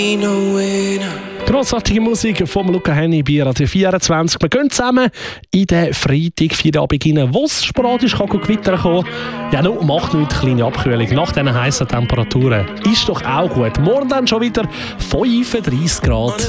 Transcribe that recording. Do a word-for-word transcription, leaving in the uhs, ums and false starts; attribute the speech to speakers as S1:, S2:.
S1: Grossartige Musik vom Luca Henny bei Radio vierundzwanzig. Wir gehen zusammen in den Freitag, Feierabend rein, wo es sporadisch kann gewittern kann. Ja, nur macht nicht eine kleine Abkühlung. Nach diesen heißen Temperaturen ist doch auch gut. Morgen dann schon wieder fünfunddreißig Grad.